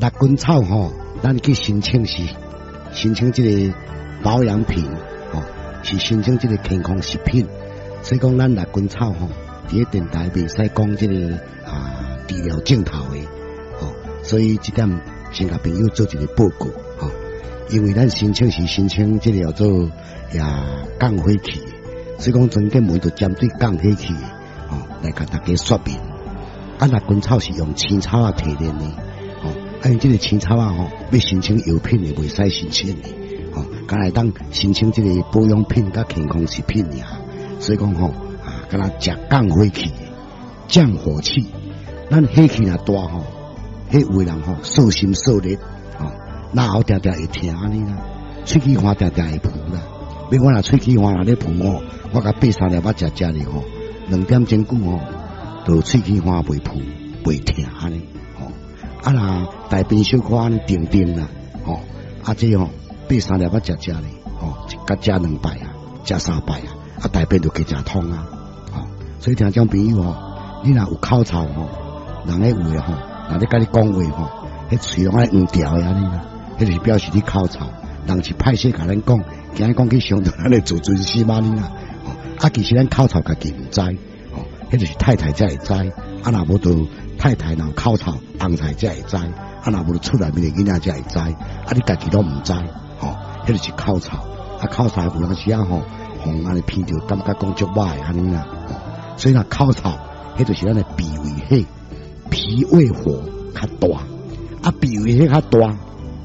辣根草吼，咱去申请这个保养品，是申请这个健康食品。所以讲，咱辣根草吼，伫个电台袂使讲这个治疗镜头的，所以这点先甲朋友做一个报告，因为咱申请是申请这个叫做降火气的，所以讲专根本就针对降火气的，来甲大家说明。辣根草是用青草提炼的，因这个青草要申请药品的，袂使申请的，敢来当申请这个保养品甲健康食品呀。所以讲敢若食降火气，降火气。咱火气若大迄有的人受心受力，那后定定会疼安尼啦，喙齿花定定会浮啦。要我若喙齿花若咧浮我甲爬3粒仔食咧2点钟久就喙齿花袂浮袂疼安尼。若大便小可安尼定定啦，这爬3粒仔食咧，甲食2摆食3摆大便就加食通啊。所以听众朋友你若有口臭人咧有诶若咧甲你讲话迄喙拢爱黄条诶安尼啦，迄就是表示你口臭。人是歹势甲咱讲，今日讲去伤到咱诶自尊心安尼啦。其实咱口臭家己毋知，迄就是太太才会知。若无就太太若口臭，翁才才会知。若无就厝内面诶囡仔才会知。你家己都毋知，迄就是口臭。口臭有当时互安尼闻着，感觉讲足歹安尼啦。所以若口臭，迄就是咱诶脾胃火较大。脾胃火较大，